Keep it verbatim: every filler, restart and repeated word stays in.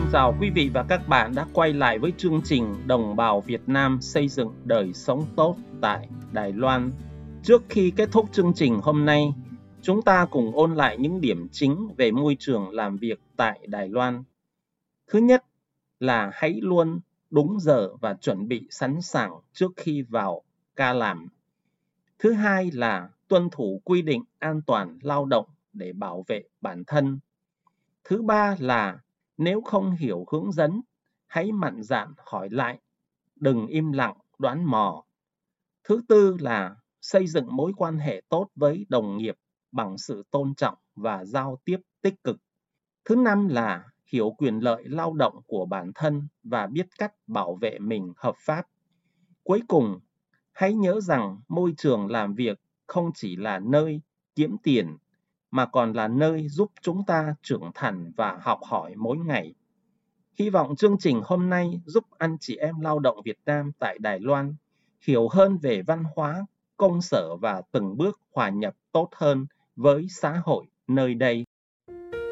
chào quý vị và các bạn đã quay lại với chương trình Đồng bào Việt Nam xây dựng đời sống tốt tại Đài Loan. Trước khi kết thúc chương trình hôm nay, chúng ta cùng ôn lại những điểm chính về môi trường làm việc tại Đài Loan. Thứ nhất là hãy luôn đúng giờ và chuẩn bị sẵn sàng trước khi vào ca làm. Thứ hai là tuân thủ quy định an toàn lao động để bảo vệ bản thân. Thứ ba là nếu không hiểu hướng dẫn, hãy mạnh dạn hỏi lại, đừng im lặng đoán mò. Thứ tư là xây dựng mối quan hệ tốt với đồng nghiệp bằng sự tôn trọng và giao tiếp tích cực. Thứ năm là hiểu quyền lợi lao động của bản thân và biết cách bảo vệ mình hợp pháp. Cuối cùng, hãy nhớ rằng môi trường làm việc không chỉ là nơi kiếm tiền, mà còn là nơi giúp chúng ta trưởng thành và học hỏi mỗi ngày. Hy vọng chương trình hôm nay giúp anh chị em lao động Việt Nam tại Đài Loan hiểu hơn về văn hóa, công sở và từng bước hòa nhập tốt hơn với xã hội nơi đây.